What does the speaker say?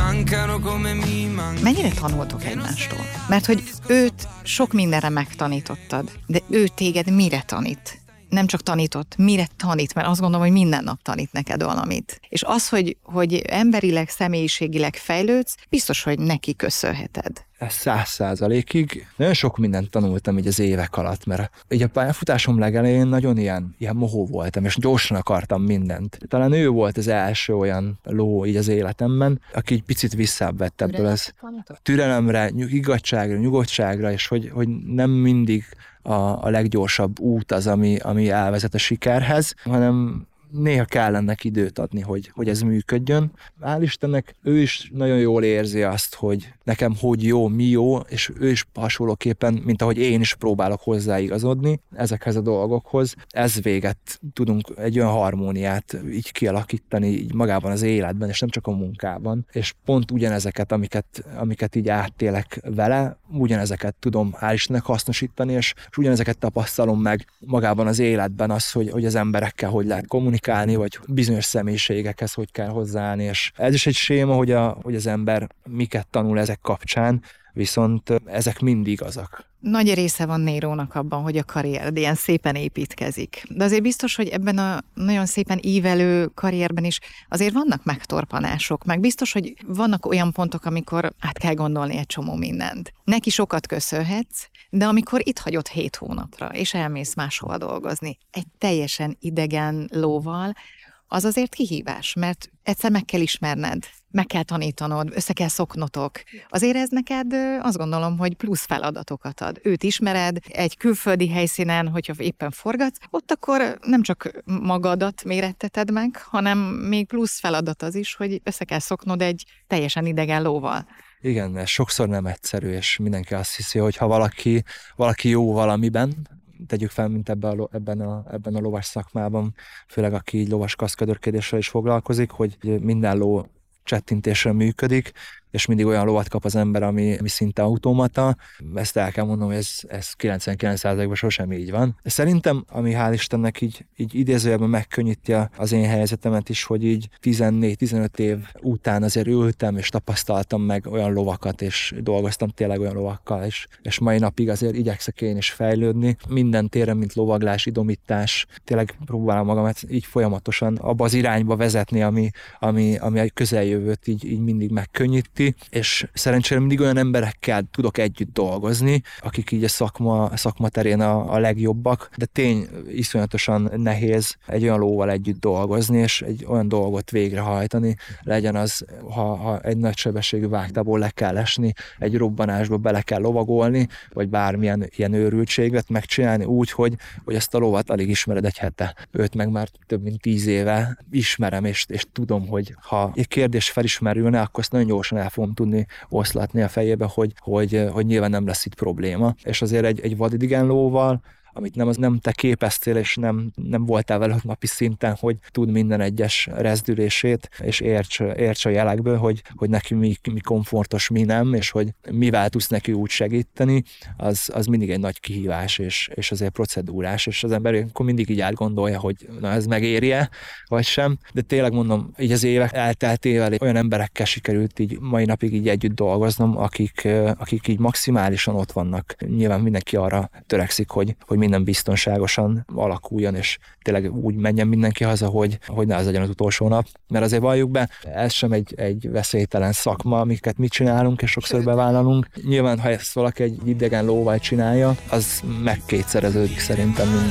Mennyire tanultok egymástól? Mert hogy őt sok mindenre megtanítottad, de ő téged mire tanít? Nem csak tanított, mire tanít, mert azt gondolom, hogy minden nap tanít neked valamit. És az, hogy emberileg, személyiségileg fejlődsz, biztos, hogy neki köszönheted. Ez 100%-ig. Nagyon sok mindent tanultam így az évek alatt, mert így a pályafutásom legelején nagyon ilyen mohó voltam, és gyorsan akartam mindent. Talán ő volt az első olyan ló így az életemben, aki egy picit visszább vett ebből az türelemre, higgadtságra, nyugodtságra, és hogy nem mindig a leggyorsabb út az, ami elvezet a sikerhez, hanem néha kell ennek időt adni, hogy ez működjön. Hál' Istennek ő is nagyon jól érzi azt, hogy nekem hogy jó, mi jó, és ő is hasonlóképpen, mint ahogy én is próbálok hozzáigazodni ezekhez a dolgokhoz. Ez véget tudunk egy olyan harmóniát így kialakítani így magában az életben, és nem csak a munkában. És pont ugyanezeket, amiket így áttélek vele, ugyanezeket tudom hál' Istennek hasznosítani, és ugyanezeket tapasztalom meg magában az életben az, hogy az emberekkel hogy lehet kommunikálni, vagy bizonyos személyiségekhez hogy kell hozzáállni. És ez is egy séma, hogy az ember miket tanul ezek kapcsán, viszont ezek mind igazak. Nagy része van Nérónak abban, hogy a karriered ilyen szépen építkezik. De azért biztos, hogy ebben a nagyon szépen ívelő karrierben is azért vannak megtorpanások, meg biztos, hogy vannak olyan pontok, amikor át kell gondolni egy csomó mindent. Neki sokat köszönhetsz, de amikor itt hagyod 7 hónapra, és elmész máshova dolgozni, egy teljesen idegen lóval, az azért kihívás, mert egyszer meg kell ismerned, meg kell tanítanod, össze kell szoknotok. Azért ez neked azt gondolom, hogy plusz feladatokat ad. Őt ismered egy külföldi helyszínen, hogyha éppen forgatsz, ott akkor nem csak magadat méretteted meg, hanem még plusz feladat az is, hogy össze kell szoknod egy teljesen idegen lóval. Igen, mert sokszor nem egyszerű, és mindenki azt hiszi, hogy ha valaki jó valamiben, tegyük fel, mint ebben a lovas szakmában, főleg aki így lovas kaszkadőrkedéssel is foglalkozik, hogy minden ló csettintésre működik, és mindig olyan lovat kap az ember, ami szinte automata. Ezt el kell mondanom, hogy ez 99%-ban sosem így van. De szerintem, ami hál' Istennek így idézőjelben megkönnyíti az én helyzetemet is, hogy így 14-15 év után azért ültem, és tapasztaltam meg olyan lovakat, és dolgoztam tényleg olyan lovakkal, és mai napig azért igyekszek én is fejlődni. Minden téren, mint lovaglás, idomítás, tényleg próbálom magamat így folyamatosan abba az irányba vezetni, ami a közeljövőt így mindig megkönnyíti. És szerencsére mindig olyan emberekkel tudok együtt dolgozni, akik így a szakma terén a legjobbak, de tény iszonyatosan nehéz egy olyan lóval együtt dolgozni, és egy olyan dolgot végrehajtani, legyen az, ha egy nagy sebességű vágtából le kell esni, egy robbanásba bele kell lovagolni, vagy bármilyen ilyen őrültséget megcsinálni úgy, hogy ezt a lovat alig ismered egy hete. Őt meg már több mint 10 éve ismerem, és tudom, hogy ha egy kérdés felismerülne, akkor azt nagyon gyorsan el fogom tudni oszlatni a fejébe, hogy nyilván nem lesz itt probléma. És azért egy vadidegen lóval, amit nem te képeztél, és nem voltál vele napi szinten, hogy tud minden egyes rezdülését, és érts a jelekből, hogy neki mi komfortos, mi nem, és hogy mivel tudsz neki úgy segíteni, az mindig egy nagy kihívás, és azért procedúrás, és az ember akkor mindig így átgondolja, hogy na ez megéri-e, vagy sem. De tényleg mondom, így az évek elteltével olyan emberekkel sikerült így mai napig így együtt dolgoznom, akik így maximálisan ott vannak. Nyilván mindenki arra törekszik, hogy minden biztonságosan alakuljon, és tényleg úgy menjen mindenki haza, hogy ne az legyen az utolsó nap. Mert azért valljuk be, ez sem egy veszélytelen szakma, amiket mi csinálunk, és sokszor bevállalunk. Nyilván, ha ezt valaki egy idegen lóval csinálja, az megkétszereződik szerintem minden.